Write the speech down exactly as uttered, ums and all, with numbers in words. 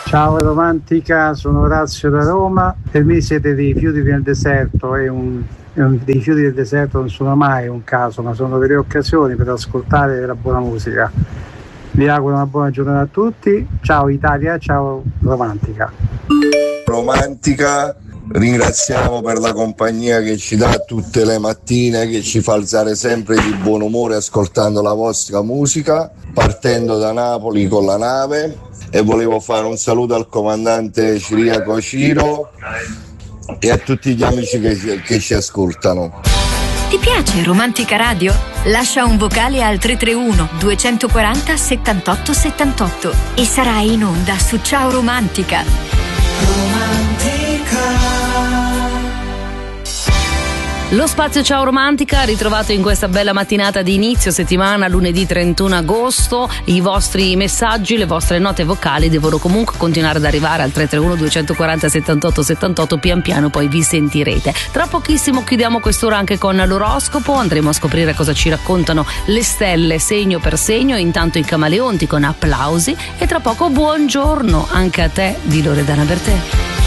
Ciao Romantica, sono Orazio da Roma. Per me siete dei fiori nel deserto e un, e un, dei fiori del deserto non sono mai un caso, ma sono delle occasioni per ascoltare la buona musica. Vi auguro una buona giornata a tutti. Ciao Italia, ciao Romantica. Romantica, ringraziamo per la compagnia che ci dà tutte le mattine, che ci fa alzare sempre di buon umore ascoltando la vostra musica, partendo da Napoli con la nave. E volevo fare un saluto al comandante Ciriaco Ciro e a tutti gli amici che, che ci ascoltano. Ti piace Romantica Radio? Lascia un vocale al tre tre uno due quattro zero settantotto settantotto e sarai in onda su Ciao Romantica. Romantica. Lo spazio Ciao Romantica, ritrovato in questa bella mattinata di inizio settimana, lunedì trentuno agosto. I vostri messaggi, le vostre note vocali devono comunque continuare ad arrivare al tre tre uno due quattro zero settantotto settantotto, pian piano poi vi sentirete. Tra pochissimo chiudiamo quest'ora anche con l'oroscopo, andremo a scoprire cosa ci raccontano le stelle segno per segno, intanto i camaleonti con applausi e tra poco buongiorno anche a te di Loredana Bertè.